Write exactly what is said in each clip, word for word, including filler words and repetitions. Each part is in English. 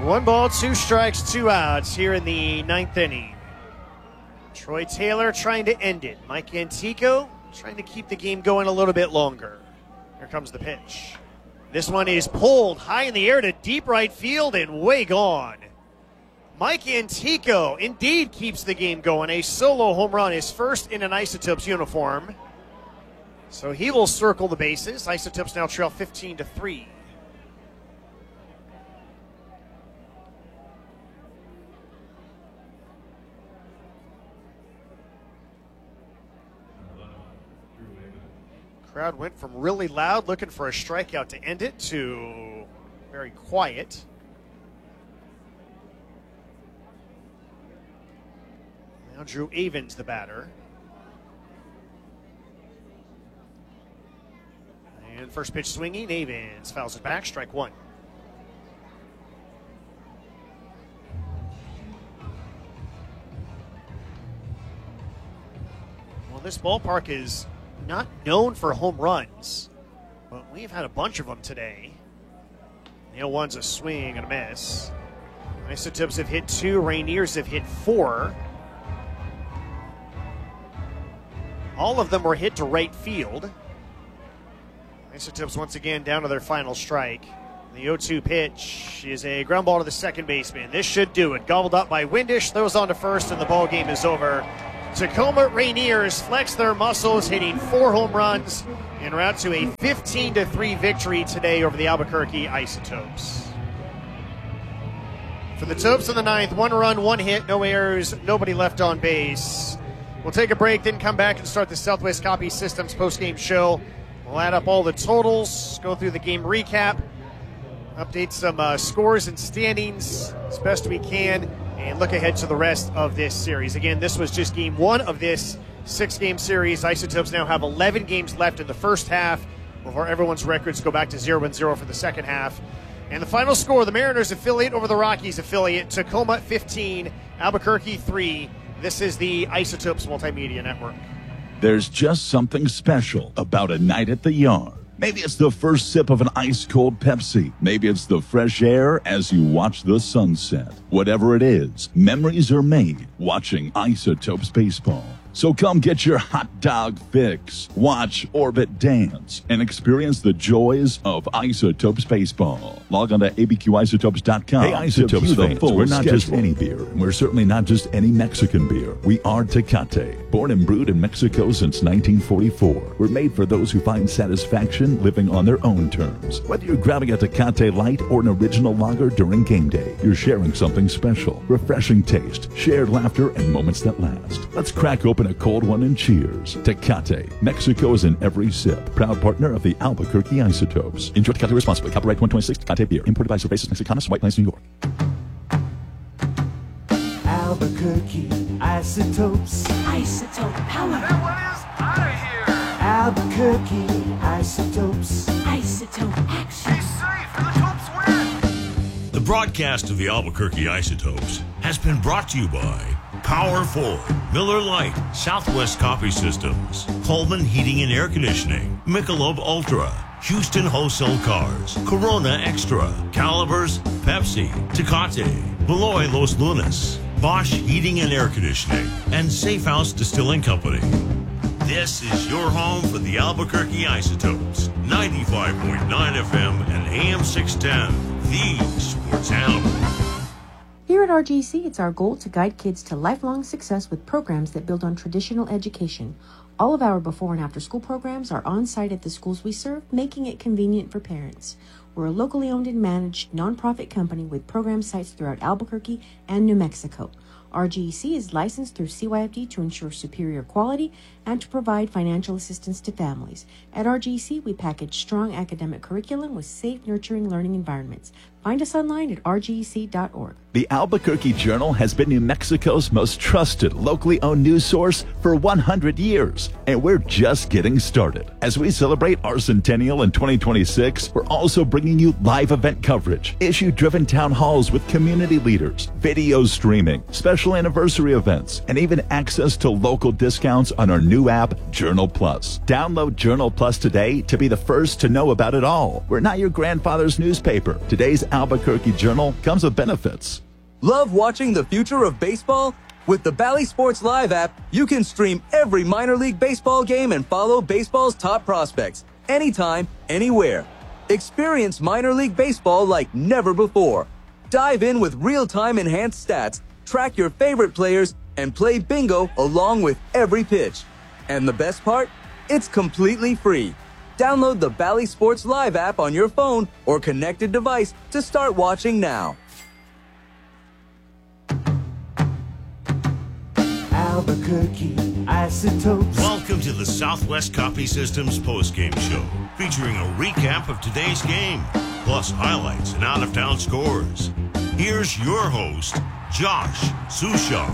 One ball, two strikes, two outs here in the ninth inning. Troy Taylor trying to end it. Mike Antico trying to keep the game going a little bit longer. Here comes the pitch. This one is pulled high in the air to deep right field and way gone. Mike Antico indeed keeps the game going. A solo home run, his first in an Isotopes uniform. So he will circle the bases. Isotopes now trail fifteen to three. Crowd went from really loud, looking for a strikeout to end it, to very quiet. Now Drew Avens, the batter. And first pitch swinging, Avens fouls it back, strike one. Well, this ballpark is not known for home runs, but we've had a bunch of them today. Neil one's a swing and a miss. Isotopes have hit two, Rainiers have hit four. All of them were hit to right field. Isotopes once again down to their final strike. The oh two pitch is a ground ball to the second baseman. This should do it. Gobbled up by Windish, throws on to first, and the ball game is over. Tacoma Rainiers flex their muscles, hitting four home runs en route to a fifteen to three victory today over the Albuquerque Isotopes. For the Topes in the ninth, one run, one hit, no errors, nobody left on base. We'll take a break, then come back and start the Southwest Copy Systems postgame show. We'll add up all the totals, go through the game recap, update some uh, scores and standings as best we can, and look ahead to the rest of this series. Again, this was just game one of this six-game series. Isotopes now have eleven games left in the first half before everyone's records go back to zero and zero for the second half. And the final score, the Mariners affiliate over the Rockies affiliate, Tacoma fifteen, Albuquerque three. This is the Isotopes Multimedia Network. There's just something special about a night at the yard. Maybe it's the first sip of an ice-cold Pepsi. Maybe it's the fresh air as you watch the sunset. Whatever it is, memories are made watching Isotopes baseball. So come get your hot dog fix, watch Orbit dance, and experience the joys of Isotopes baseball. Log on to A B Q isotopes dot com. Hey, Isotopes fans, we're not schedule. just any beer. We're certainly not just any Mexican beer. We are Tecate, born and brewed in Mexico since nineteen forty-four. We're made for those who find satisfaction living on their own terms. Whether you're grabbing a Tecate Light or an original lager during game day, you're sharing something special, refreshing taste, shared laughter, and moments that last. Let's crack open a cold one and cheers. Tecate, Mexico is in every sip. Proud partner of the Albuquerque Isotopes. Enjoy Tecate responsibly. Copyright twenty twenty-six Tecate Beer. Imported by Cervezas Mexicanas, White Plains, New York. Albuquerque Isotopes. Isotope power. That one is out of here. Albuquerque Isotopes. Isotope action. Be safe and the Topes win. The broadcast of the Albuquerque Isotopes has been brought to you by Power Ford, Miller Lite, Southwest Copy Systems, Coleman Heating and Air Conditioning, Michelob Ultra, Houston Wholesale Cars, Corona Extra, Calibers, Pepsi, Tecate, Beloy Los Lunas, Bosch Heating and Air Conditioning, and Safe House Distilling Company. This is your home for the Albuquerque Isotopes, ninety-five point nine F M and A M six ten, the Sports Animal. Here at R G C, it's our goal to guide kids to lifelong success with programs that build on traditional education. All of our before and after school programs are on site at the schools we serve, making it convenient for parents. We're a locally owned and managed nonprofit company with program sites throughout Albuquerque and New Mexico. R G C is licensed through C Y F D to ensure superior quality and to provide financial assistance to families. At R G C, we package strong academic curriculum with safe, nurturing learning environments. Find us online at r g e c dot org. The Albuquerque Journal has been New Mexico's most trusted, locally owned news source for one hundred years, and we're just getting started. As we celebrate our centennial in twenty twenty-six, we're also bringing you live event coverage, issue-driven town halls with community leaders, video streaming, special special anniversary events, and even access to local discounts on our new app, Journal Plus. Download Journal Plus today to be the first to know about it all. We're not your grandfather's newspaper. Today's Albuquerque Journal comes with benefits. Love watching the future of baseball? With the Bally Sports Live app, you can stream every minor league baseball game and follow baseball's top prospects anytime, anywhere. Experience minor league baseball like never before. Dive in with real-time enhanced stats, track your favorite players, and play bingo along with every pitch. And the best part? It's completely free. Download the Bally Sports Live app on your phone or connected device to start watching now. Albuquerque Isotopes. Welcome to the Southwest Copy Systems postgame show, featuring a recap of today's game, plus highlights and out-of-town scores. Here's your host, Josh Sushar.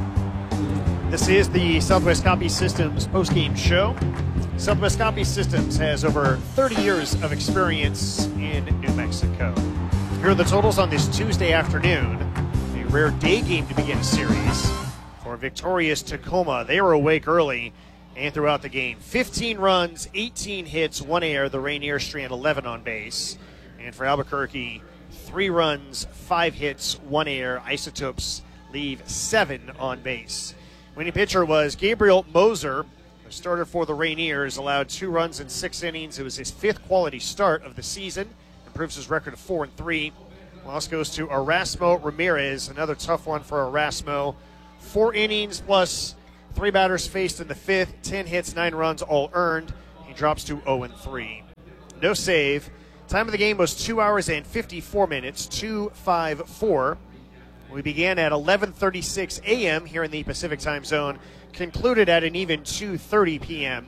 This is the Southwest Copy Systems postgame show. Southwest Copy Systems has over thirty years of experience in New Mexico. Here are the totals on this Tuesday afternoon, a rare day game to begin a series. For victorious Tacoma, they were awake early and throughout the game. fifteen runs, eighteen hits, one error. The Rainiers strand eleven on base. And for Albuquerque, three runs, five hits, one error. Isotopes leave seven on base. Winning pitcher was Gabriel Moser, who started for the Rainiers, allowed two runs in six innings. It was his fifth quality start of the season, improves his record of four and three. Loss goes to Erasmo Ramirez, another tough one for Erasmo. Four innings plus three batters faced in the fifth, ten hits, nine runs, all earned. He drops to oh and three. No save. Time of the game was two hours and fifty-four minutes, two five four. We began at eleven thirty-six a.m. here in the Pacific Time Zone, concluded at an even two thirty p.m.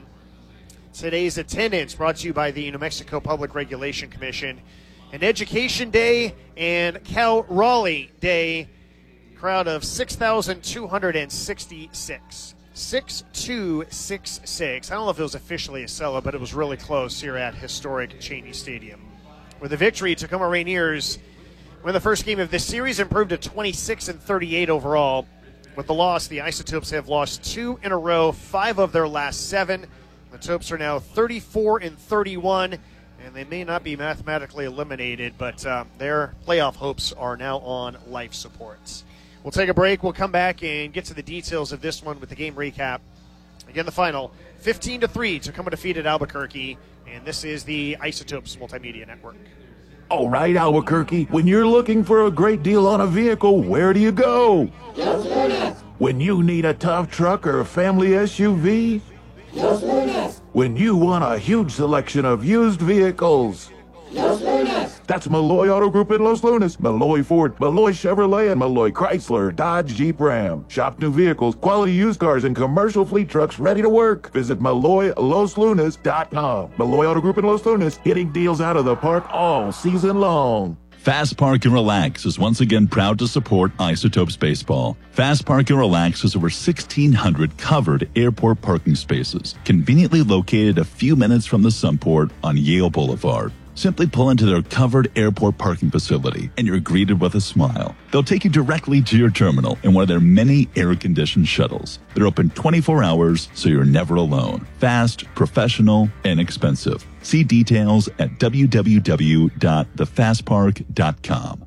Today's attendance brought to you by the New Mexico Public Regulation Commission. An Education Day and Cal Raleigh Day. Crowd of six thousand two hundred sixty-six. six two six six. I don't know if it was officially a sellout, but it was really close here at historic Cheney Stadium. With a victory, Tacoma Rainiers win the first game of this series, improved to twenty-six and thirty-eight overall. With the loss, the Isotopes have lost two in a row, five of their last seven. The Topes are now thirty-four and thirty-one, and they may not be mathematically eliminated, but uh, their playoff hopes are now on life support. We'll take a break. We'll come back and get to the details of this one with the game recap. Again, the final, fifteen to three, Tacoma defeated Albuquerque, and this is the Isotopes Multimedia Network. All right, Albuquerque, when you're looking for a great deal on a vehicle, where do you go? Los Lunas. When you need a tough truck or a family S U V? Los Lunas. When you want a huge selection of used vehicles? Los Lunas. That's Malloy Auto Group in Los Lunas. Malloy Ford, Malloy Chevrolet, and Malloy Chrysler, Dodge, Jeep, Ram. Shop new vehicles, quality used cars, and commercial fleet trucks ready to work. Visit Malloy Los Lunas dot com. Malloy Auto Group in Los Lunas, hitting deals out of the park all season long. Fast Park and Relax is once again proud to support Isotopes Baseball. Fast Park and Relax has over sixteen hundred covered airport parking spaces, conveniently located a few minutes from the Sunport on Yale Boulevard. Simply pull into their covered airport parking facility and you're greeted with a smile. They'll take you directly to your terminal in one of their many air-conditioned shuttles. They're open twenty-four hours, so you're never alone. Fast, professional, and expensive. See details at w w w dot the fast park dot com.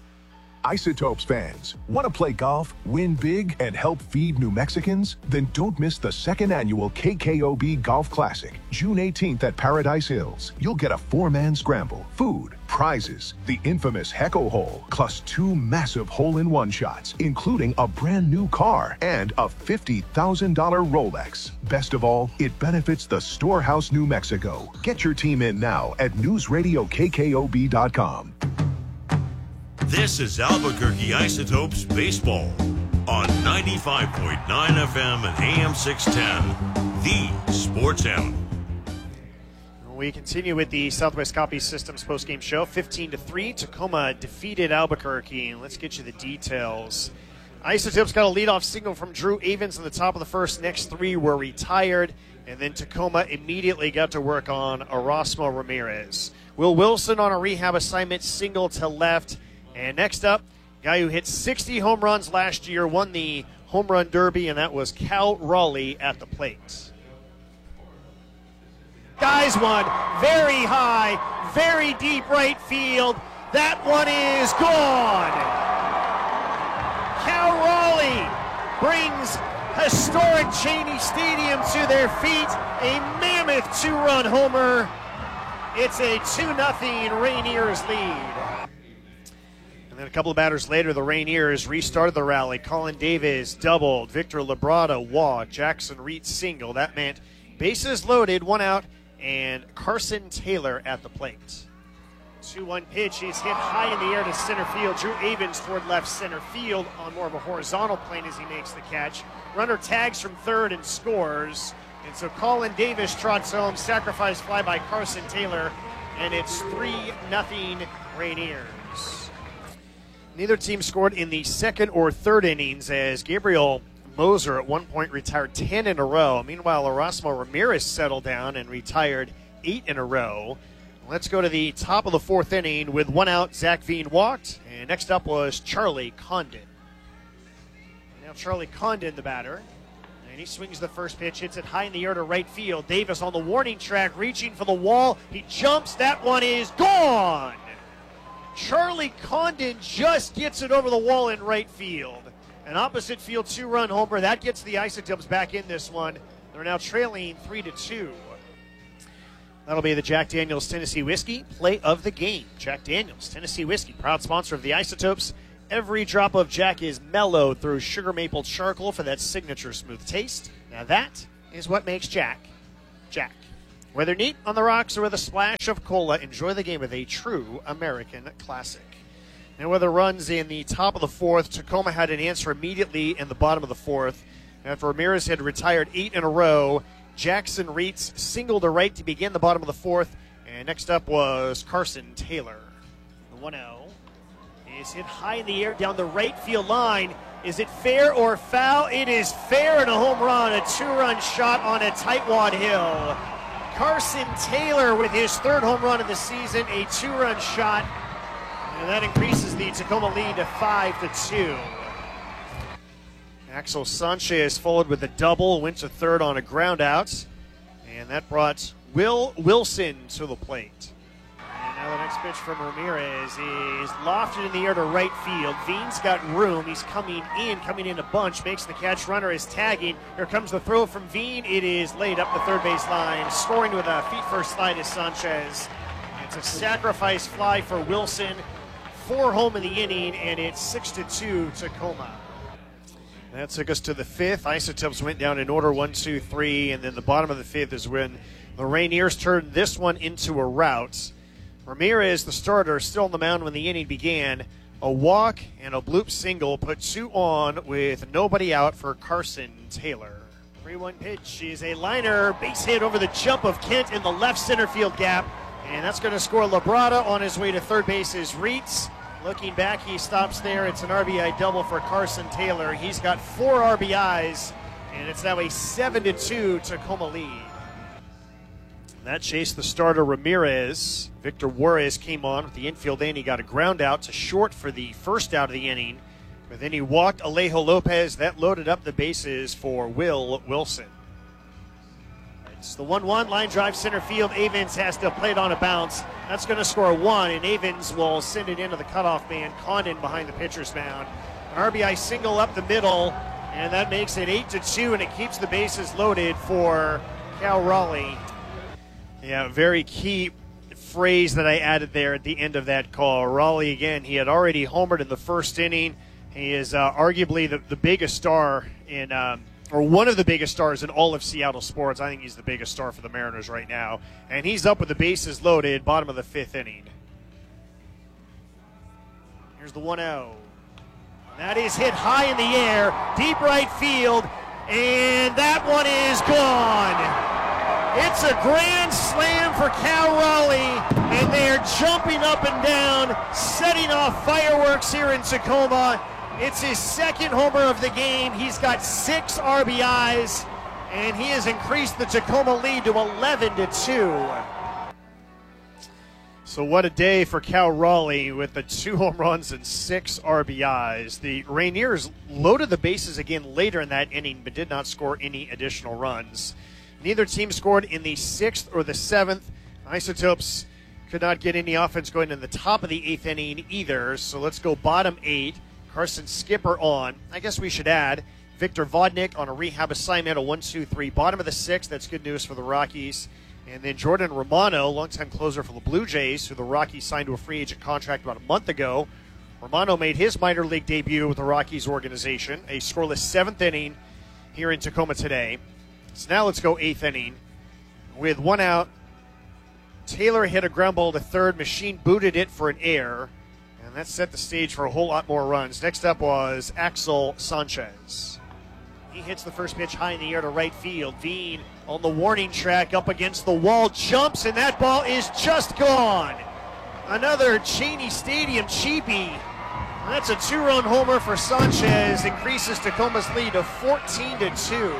Isotopes fans, want to play golf, win big, and help feed New Mexicans? Then don't miss the second annual K K O B Golf Classic, June eighteenth at Paradise Hills. You'll get a four-man scramble, food, prizes, the infamous Hecko Hole, plus two massive hole-in-one shots, including a brand new car and a fifty thousand dollars Rolex. Best of all, it benefits the Storehouse New Mexico. Get your team in now at news radio k k o b dot com. This is Albuquerque Isotopes Baseball on ninety-five point nine F M and A M six ten, the Sports Animal. We continue with the Southwest Copy Systems postgame show. fifteen to three, Tacoma defeated Albuquerque, and let's get you the details. Isotopes got a leadoff single from Drew Avens in the top of the first. Next three were retired, and then Tacoma immediately got to work on Erasmo Ramirez. Will Wilson on a rehab assignment, single to left. And next up, Guy who hit sixty home runs last year, won the home run derby, and that was Cal Raleigh at the plate. Guys one, very high, very deep right field. That one is gone. Cal Raleigh brings historic Cheney Stadium to their feet. A mammoth two-run homer. It's a two nothing Rainiers lead. And then a couple of batters later, the Rainiers restarted the rally. Colin Davis doubled, Victor Labrada walked, Jackson Reed single. That meant bases loaded, one out, and Carson Taylor at the plate. two one pitch is hit high in the air to center field. Drew Avens toward left center field on more of a horizontal plane as he makes the catch. Runner tags from third and scores. And so Colin Davis trots home, sacrifice fly by Carson Taylor, and it's three nothing Rainiers. Neither team scored in the second or third innings as Gabriel Moser at one point retired ten in a row. Meanwhile, Erasmo Ramirez settled down and retired eight in a row. Let's go to the top of the fourth inning with one out. Zach Veen walked, and next up was Charlie Condon. Now Charlie Condon, the batter, and he swings the first pitch, hits it high in the air to right field. Davis on the warning track, reaching for the wall. He jumps. That one is gone. Charlie Condon just gets it over the wall in right field. An opposite field two-run homer. That gets the Isotopes back in this one. They're now trailing three to two. That'll be the Jack Daniel's Tennessee Whiskey play of the game. Jack Daniel's Tennessee Whiskey, proud sponsor of the Isotopes. Every drop of Jack is mellowed through sugar maple charcoal for that signature smooth taste. Now that is what makes Jack, Jack. Whether neat on the rocks or with a splash of cola, enjoy the game with a true American classic. And with the runs in the top of the fourth, Tacoma had an answer immediately in the bottom of the fourth. After Ramirez had retired eight in a row, Jackson Reitz singled to right to begin the bottom of the fourth. And next up was Carson Taylor. The one oh is hit high in the air down the right field line. Is it fair or foul? It is fair and a home run, a two-run shot on a tightwad hill. Carson Taylor with his third home run of the season, a two-run shot. And that increases the Tacoma lead to five to two. Axel Sanchez followed with a double, went to third on a ground out. And that brought Will Wilson to the plate. And now the next pitch from Ramirez is lofted in the air to right field. Veen's got room. He's coming in, coming in a bunch, makes the catch. Runner is tagging. Here comes the throw from Veen. It is laid up the third base line. Scoring with a feet first slide is Sanchez. It's a sacrifice fly for Wilson. Four home in the inning, and it's six to two Tacoma. That took us to the fifth. Isotopes went down in order, one, two, three, and then the bottom of the fifth is when the Rainiers turned this one into a rout. Ramirez, the starter, still on the mound when the inning began. A walk and a bloop single put two on with nobody out for Carson Taylor. three one pitch is a liner, base hit over the jump of Kent in the left center field gap. And that's going to score Labrada. On his way to third base is Reitz. Looking back, he stops there. It's an R B I double for Carson Taylor. He's got four R B Is, and it's now a seven to two Tacoma lead. That chased the starter Ramirez. Victor Juarez came on with the infield in. He got a ground out to short for the first out of the inning. But then he walked Alejo Lopez. That loaded up the bases for Will Wilson. It's the one one, line drive center field. Avens has to play it on a bounce. That's going to score one, and Avens will send it into the cutoff man. Condon behind the pitcher's mound. An R B I single up the middle, and that makes it eight to two, and it keeps the bases loaded for Cal Raleigh. Yeah, very key phrase that I added there at the end of that call. Raleigh, again, he had already homered in the first inning. He is uh, arguably the, the biggest star in um, or one of the biggest stars in all of Seattle sports. I think he's the biggest star for the Mariners right now. And he's up with the bases loaded, bottom of the fifth inning. Here's the one oh. That is hit high in the air, deep right field, and that one is gone. It's a grand slam for Cal Raleigh, and they are jumping up and down, setting off fireworks here in Tacoma. It's his second homer of the game. He's got six R B Is, and he has increased the Tacoma lead to eleven to two. So what a day for Cal Raleigh with the two home runs and six R B Is. The Rainiers loaded the bases again later in that inning, but did not score any additional runs. Neither team scored in the sixth or the seventh. Isotopes could not get any offense going in the top of the eighth inning either. So let's go bottom eight. Carson Skipper on. I guess we should add Victor Vodnik on a rehab assignment, a one two three. Bottom of the sixth. That's good news for the Rockies. And then Jordan Romano, longtime closer for the Blue Jays, who the Rockies signed to a free agent contract about a month ago. Romano made his minor league debut with the Rockies organization, a scoreless seventh inning here in Tacoma today. So now let's go eighth inning. With one out, Taylor hit a ground ball to third. Machine booted it for an error, and that set the stage for a whole lot more runs. Next up was Axel Sanchez. He hits the first pitch high in the air to right field. Veen on the warning track up against the wall, jumps, and that ball is just gone. Another Cheney Stadium cheapie. That's a two-run homer for Sanchez, increases Tacoma's lead to fourteen to two.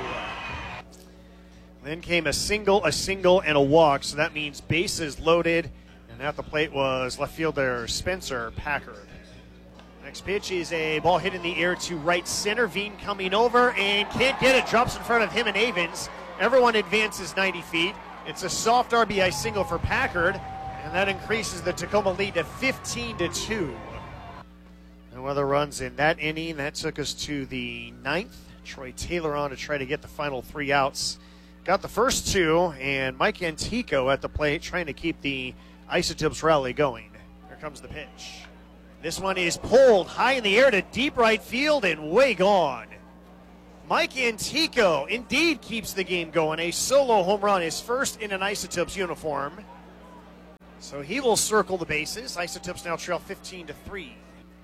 Then came a single, a single, and a walk, so that means bases loaded, and at the plate was left fielder Spencer Packard. Next pitch is a ball hit in the air to right center. Veen coming over and can't get it. Drops in front of him and Avens. Everyone advances ninety feet. It's a soft R B I single for Packard, and that increases the Tacoma lead to fifteen to two. No other runs in that inning. That took us to the ninth. Troy Taylor on to try to get the final three outs. Got the first two, and Mike Antico at the plate trying to keep the Isotopes rally going. Here comes the pitch. This one is pulled high in the air to deep right field and way gone. Mike Antico indeed keeps the game going. A solo home run, his first in an Isotopes uniform. So he will circle the bases. Isotopes now trail fifteen to three.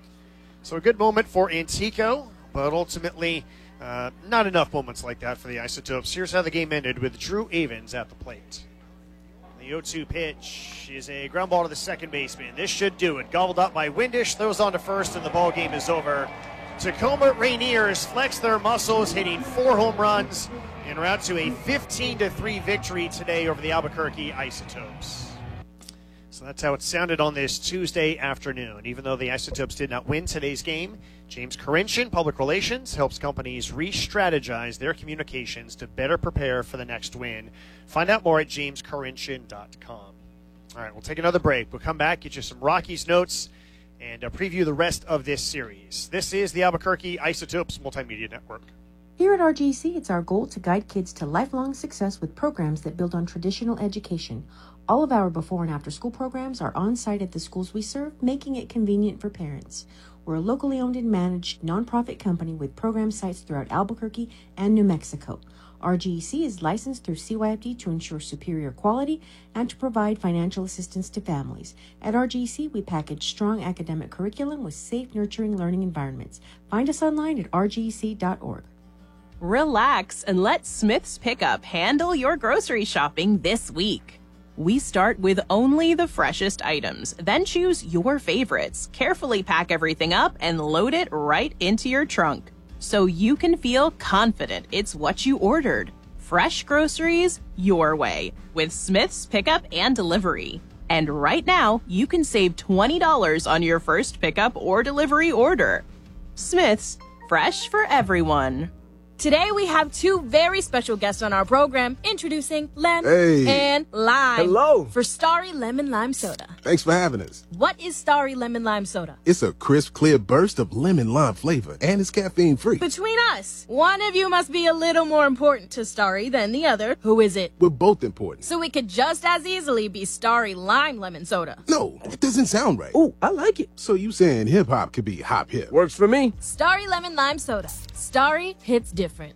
So a good moment for Antico, but ultimately uh, not enough moments like that for the Isotopes. Here's how the game ended with Drew Avens at the plate. The oh two pitch is a ground ball to the second baseman. This should do it. Gobbled up by Windish, throws on to first, and the ball game is over. Tacoma Rainiers flex their muscles, hitting four home runs, en route to a fifteen to three victory today over the Albuquerque Isotopes. So that's how it sounded on this Tuesday afternoon. Even though the Isotopes did not win today's game, James Karinchin, Public Relations, helps companies re-strategize their communications to better prepare for the next win. Find out more at james karinchin dot com. All right, we'll take another break. We'll come back, get you some Rockies notes, and uh, preview the rest of this series. This is the Albuquerque Isotopes Multimedia Network. Here at R G C, it's our goal to guide kids to lifelong success with programs that build on traditional education. All of our before and after school programs are on site at the schools we serve, making it convenient for parents. We're a locally owned and managed nonprofit company with program sites throughout Albuquerque and New Mexico. R G E C is licensed through C Y F D to ensure superior quality and to provide financial assistance to families. At R G E C, we package strong academic curriculum with safe, nurturing learning environments. Find us online at r g e c dot org. Relax and let Smith's Pickup handle your grocery shopping this week. We start with only the freshest items, then choose your favorites, carefully pack everything up, and load it right into your trunk, so you can feel confident it's what you ordered. Fresh groceries your way with Smith's Pickup and Delivery. And right now, you can save twenty dollars on your first pickup or delivery order. Smith's, fresh for everyone. Today we have two very special guests on our program, introducing Lem hey. and Lime. Hello. For Starry Lemon Lime Soda. Thanks for having us. What is Starry Lemon Lime Soda? It's a crisp, clear burst of lemon lime flavor, and it's caffeine free. Between us, one of you must be a little more important to Starry than the other. Who is it? We're both important. So it could just as easily be Starry Lime Lemon Soda. No, that doesn't sound right. Oh, I like it. So you saying hip hop could be hop hip? Works for me. Starry Lemon Lime Soda. Starry hits different.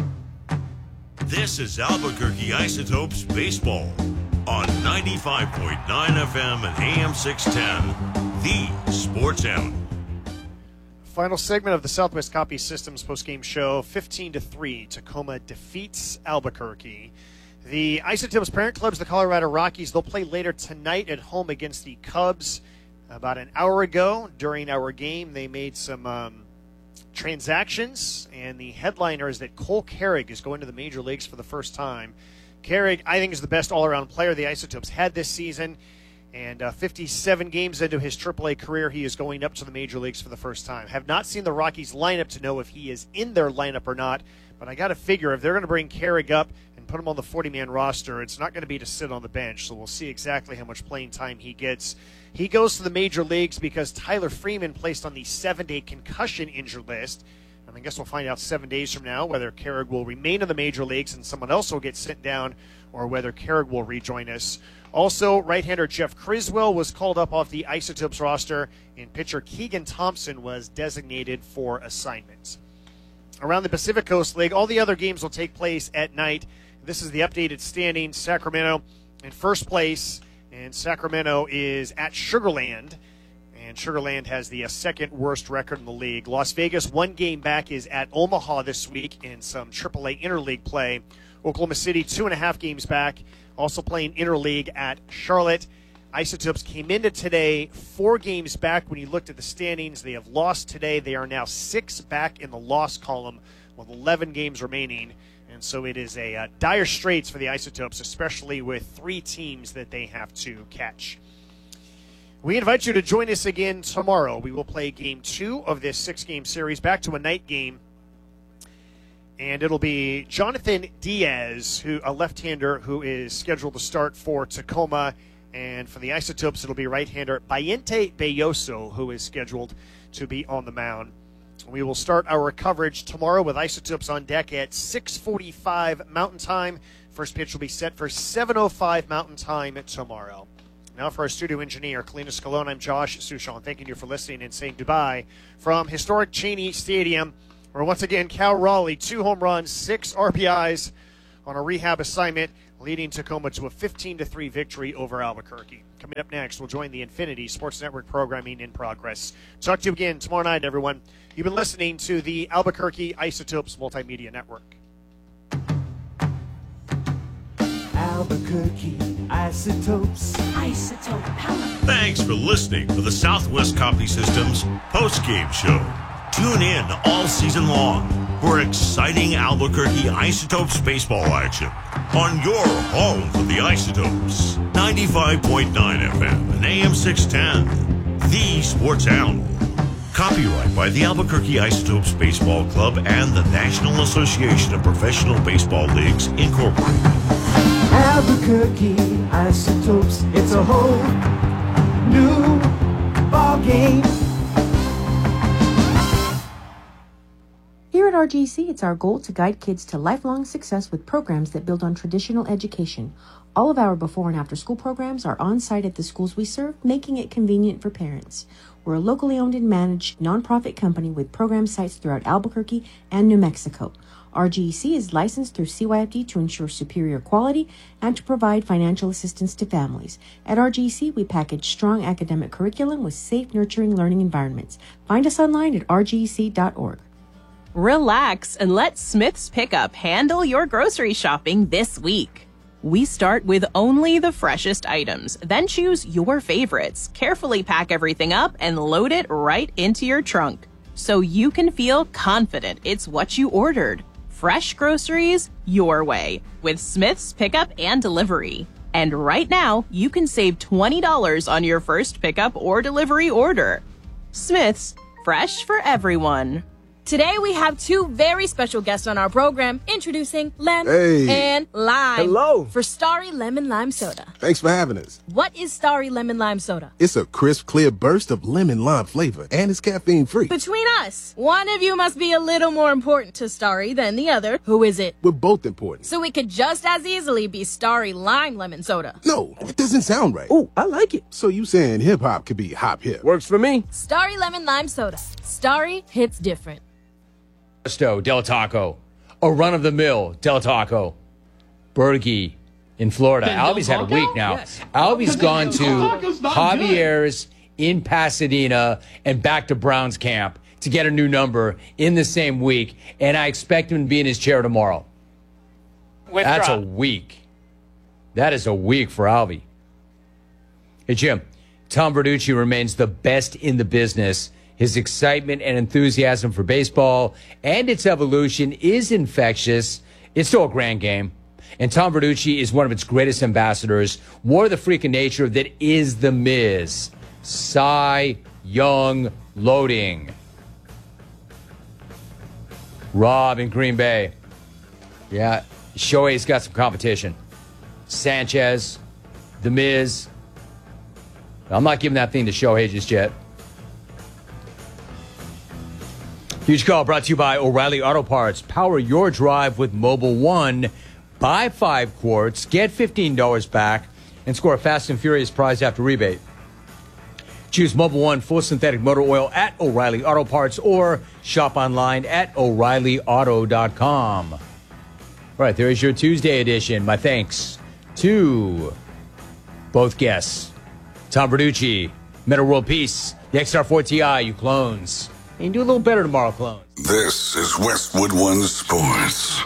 This is Albuquerque Isotopes Baseball on ninety-five point nine F M and A M six ten, the Sports Animal. Final segment of the Southwest Copy Systems postgame show, fifteen to three, Tacoma defeats Albuquerque. The Isotopes parent clubs, the Colorado Rockies, they'll play later tonight at home against the Cubs. About an hour ago, during our game, they made some um, transactions, and the headliner is that Cole Carrig is going to the major leagues for the first time. Carrig, I think, is the best all-around player the Isotopes had this season, And uh, fifty-seven games into his triple A career, he is going up to the major leagues for the first time. Have not seen the Rockies lineup to know if he is in their lineup or not, but I got to figure if they're going to bring Carrick up and put him on the forty-man roster, it's not going to be to sit on the bench, so we'll see exactly how much playing time he gets. He goes to the major leagues because Tyler Freeman placed on the seven-day concussion injured list, and I guess we'll find out seven days from now whether Carrick will remain in the major leagues and someone else will get sent down, or whether Carrick will rejoin us. Also, right-hander Jeff Criswell was called up off the Isotopes roster, and pitcher Keegan Thompson was designated for assignments. Around the Pacific Coast League, all the other games will take place at night. This is the updated standings. Sacramento in first place, and Sacramento is at Sugar Land, and Sugar Land has the uh, second worst record in the league. Las Vegas, one game back, is at Omaha this week in some triple A interleague play. Oklahoma City, two and a half games back, also playing interleague at Charlotte. Isotopes came into today four games back when you looked at the standings. They have lost today. They are now six back in the loss column with eleven games remaining. And so it is a uh, dire straits for the Isotopes, especially with three teams that they have to catch. We invite you to join us again tomorrow. We will play game two of this six-game series, back to a night game. And it'll be Jonathan Diaz, who a left-hander who is scheduled to start for Tacoma. And for the Isotopes, it'll be right-hander Bayente Belloso, who is scheduled to be on the mound. We will start our coverage tomorrow with Isotopes on deck at six forty-five Mountain Time. First pitch will be set for seven oh five Mountain Time tomorrow. Now for our studio engineer, Kalina Scalone, I'm Josh Suchon. Thanking you for listening and saying goodbye from historic Cheney Stadium, where once again Cal Raleigh, two home runs, six R B Is on a rehab assignment, leading Tacoma to a fifteen to three victory over Albuquerque. Coming up next, we'll join the Infinity Sports Network programming in progress. Talk to you again tomorrow night, everyone. You've been listening to the Albuquerque Isotopes Multimedia Network. Albuquerque Isotopes. Isotope power. Thanks for listening to the Southwest Copy Systems post-game show. Tune in all season long for exciting Albuquerque Isotopes baseball action on your home for the Isotopes. ninety-five point nine F M and A M six ten. The Sports Animal. Copyright by the Albuquerque Isotopes Baseball Club and the National Association of Professional Baseball Leagues, Incorporated. Albuquerque Isotopes. It's a whole new ball game. Here at R G C, it's our goal to guide kids to lifelong success with programs that build on traditional education. All of our before and after school programs are on site at the schools we serve, making it convenient for parents. We're a locally owned and managed nonprofit company with program sites throughout Albuquerque and New Mexico. R G C is licensed through C Y F D to ensure superior quality and to provide financial assistance to families. At R G C, we package strong academic curriculum with safe, nurturing learning environments. Find us online at r g c dot org. Relax and let Smith's Pickup handle your grocery shopping this week. We start with only the freshest items, then choose your favorites, carefully pack everything up, and load it right into your trunk so you can feel confident it's what you ordered. Fresh groceries your way with Smith's Pickup and Delivery. And right now, you can save twenty dollars on your first pickup or delivery order. Smith's, fresh for everyone. Today we have two very special guests on our program, introducing Lem Hey. and Lime. Hello. For Starry Lemon Lime Soda. Thanks for having us. What is Starry Lemon Lime Soda? It's a crisp, clear burst of lemon lime flavor, and it's caffeine free. Between us, one of you must be a little more important to Starry than the other. Who is it? We're both important. So it could just as easily be Starry Lime Lemon Soda. No, that doesn't sound right. Oh, I like it. So you saying hip hop could be hop hip? Works for me. Starry Lemon Lime Soda. Starry hits different. Del Taco, a run-of-the-mill Del Taco. Berkey in Florida. Del Albie's had a Taco? week now. Yes. Albie's gone Del to Taco's not Javier's in Pasadena and back to Browns camp to get a new number in the same week, and I expect him to be in his chair tomorrow. Withdraw. That's a week. That is a week for Albie. Hey, Jim, Tom Verducci remains the best in the business. His excitement and enthusiasm for baseball and its evolution is infectious. It's still a grand game. And Tom Verducci is one of its greatest ambassadors. War the freaking nature that is The Miz. Cy Young loading. Rob in Green Bay. Yeah, Shohei's got some competition. Sanchez, The Miz. I'm not giving that thing to Shohei just yet. Huge call brought to you by O'Reilly Auto Parts. Power your drive with Mobile One. Buy five quarts, get fifteen dollars back, and score a Fast and Furious prize after rebate. Choose Mobile One full synthetic motor oil at O'Reilly Auto Parts or shop online at O'Reilly Auto dot com. All right, there is your Tuesday edition. My thanks to both guests. Tom Verducci, Metal World Peace, the X R four Ti, you clones. And you do a little better tomorrow, clones. This is Westwood One Sports.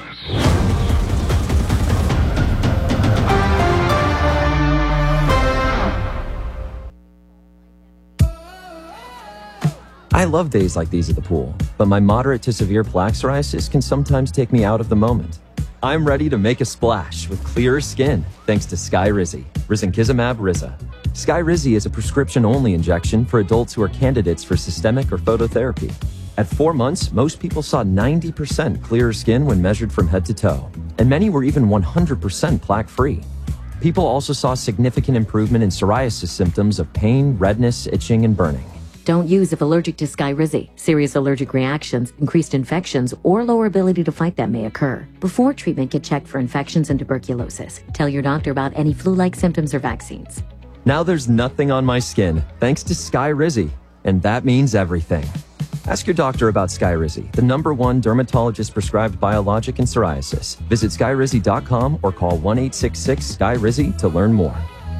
I love days like these at the pool, but my moderate to severe plaque psoriasis can sometimes take me out of the moment. I'm ready to make a splash with clearer skin thanks to Skyrizi, Risankizumab Riza. Skyrizi is a prescription-only injection for adults who are candidates for systemic or phototherapy. At four months, most people saw ninety percent clearer skin when measured from head to toe, and many were even one hundred percent plaque-free. People also saw significant improvement in psoriasis symptoms of pain, redness, itching, and burning. Don't use if allergic to Skyrizi. Serious allergic reactions, increased infections, or lower ability to fight them may occur. Before treatment, get checked for infections and tuberculosis. Tell your doctor about any flu-like symptoms or vaccines. Now there's nothing on my skin, thanks to Skyrizi, and that means everything. Ask your doctor about Skyrizi, the number one dermatologist-prescribed biologic in psoriasis. Visit skyrizi dot com or call one eight six six Sky Rizi to learn more.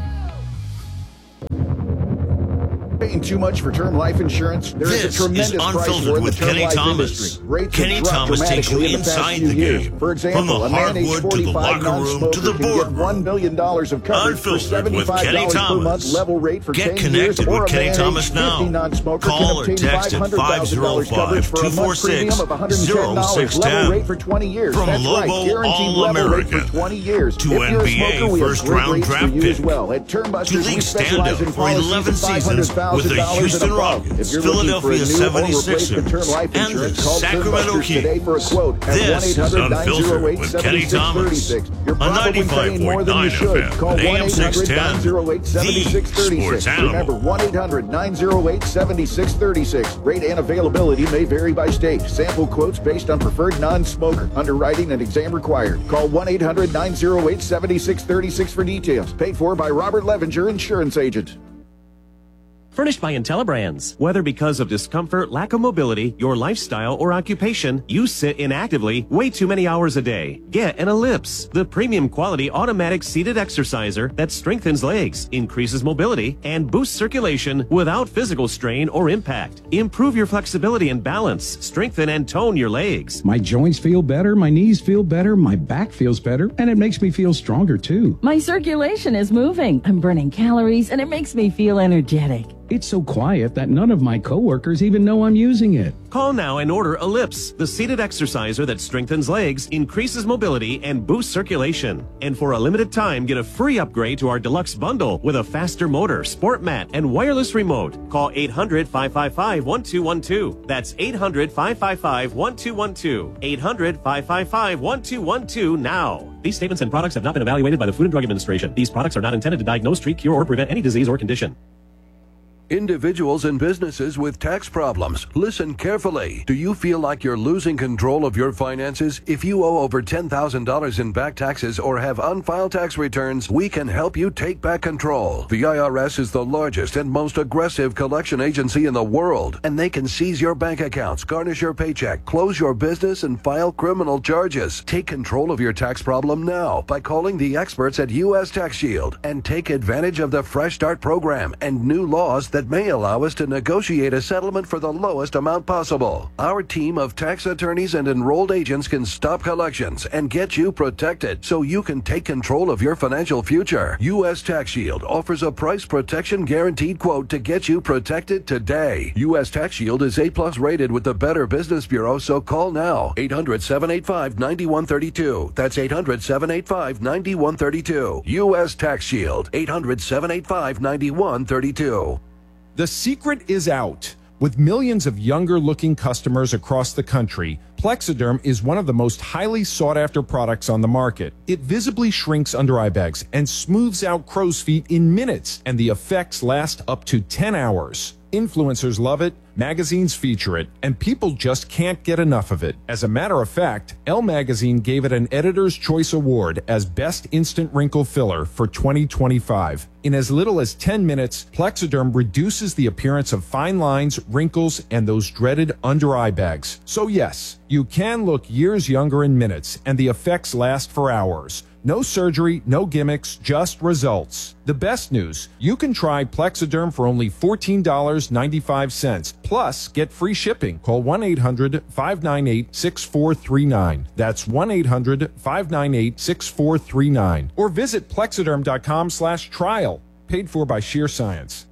Paying too much for term life insurance? There is This a tremendous is price Unfiltered war in the with term Kenny life Thomas. industry. Rates Kenny have dropped Thomas takes you dramatically in the past inside few the years. game. For example, From the a man aged hardwood to the forty-five locker room to the non-smoker can get boardroom. one million dollars of coverage for Unfiltered with seventy-five Kenny dollars per month Thomas. level rate for Get ten years, connected or with a Kenny man Thomas aged now. fifty non-smoker Call can or obtain text at five hundred thousand dollars coverage for a month premium of one hundred ten dollars level rate for twenty years. From That's right, Lobo guaranteed level rate for All-American twenty years. to If you're a N B A smoker, we have first great round rates for draft you as pick. well. At Term To Busters, we league specialize stand-up in for policies eleven of five hundred seasons with thousand the dollars Houston and above. Rockets, If you're looking for a Philadelphia new or replacement seventy-sixers, term life and the insurance, call Term Sacramento Busters today Kings. for a quote at This one eight hundred is nine oh eight Unfiltered with seven Kenny six Thomas. three six. You're On probably paying more than you should. ninety-five point nine F M Call and one A M eight hundred six ten. nine oh eight seven six three The six. Sports Animal. Remember, one eight hundred nine oh eight seven six three six. Rate and availability may vary by state. Sample quotes based on preferred non-smoker. Underwriting and exam required. Call one eight hundred nine oh eight seven six three six for details. Paid for by Robert Levenger, insurance agent. Furnished by IntelliBrands. Whether because of discomfort, lack of mobility, your lifestyle, or occupation, you sit inactively way too many hours a day. Get an Ellipse, the premium quality automatic seated exerciser that strengthens legs, increases mobility, and boosts circulation without physical strain or impact. Improve your flexibility and balance, strengthen and tone your legs. My joints feel better, my knees feel better, my back feels better, and it makes me feel stronger too. My circulation is moving. I'm burning calories, and it makes me feel energetic. It's so quiet that none of my coworkers even know I'm using it. Call now and order Ellipse, the seated exerciser that strengthens legs, increases mobility, and boosts circulation. And for a limited time, get a free upgrade to our deluxe bundle with a faster motor, sport mat, and wireless remote. Call eight hundred five five five one two one two. That's eight hundred five five five one two one two. eight hundred five five five one two one two now. These statements and products have not been evaluated by the Food and Drug Administration. These products are not intended to diagnose, treat, cure, or prevent any disease or condition. Individuals and businesses with tax problems, listen carefully. Do you feel like you're losing control of your finances? If you owe over ten thousand dollars in back taxes or have unfiled tax returns, we can help you take back control. The I R S is the largest and most aggressive collection agency in the world, and they can seize your bank accounts, garnish your paycheck, close your business, and file criminal charges. Take control of your tax problem now by calling the experts at U S Tax Shield and take advantage of the Fresh Start program and new laws that may allow us to negotiate a settlement for the lowest amount possible. Our team of tax attorneys and enrolled agents can stop collections and get you protected so you can take control of your financial future. U S Tax Shield offers a price protection guaranteed quote to get you protected today. U S Tax Shield is A plus rated with the Better Business Bureau, so call now. eight hundred, seven eight five, nine one three two. That's eight hundred, seven eight five, nine one three two. U S Tax Shield. eight hundred, seven eight five, nine one three two. The secret is out. With millions of younger-looking customers across the country, Plexiderm is one of the most highly sought-after products on the market. It visibly shrinks under-eye bags and smooths out crow's feet in minutes, and the effects last up to ten hours. Influencers love it, magazines feature it, and people just can't get enough of it. As a matter of fact, Elle Magazine gave it an Editor's Choice Award as Best Instant Wrinkle Filler for twenty twenty-five. In as little as ten minutes, Plexiderm reduces the appearance of fine lines, wrinkles, and those dreaded under-eye bags. So yes, you can look years younger in minutes, and the effects last for hours. No surgery, no gimmicks, just results. The best news, you can try Plexiderm for only fourteen dollars and ninety-five cents. Plus, get free shipping. Call one eight hundred, five nine eight, six four three nine. That's one eight hundred, five nine eight, six four three nine. Or visit plexiderm dot com slash trial. Paid for by Sheer Science.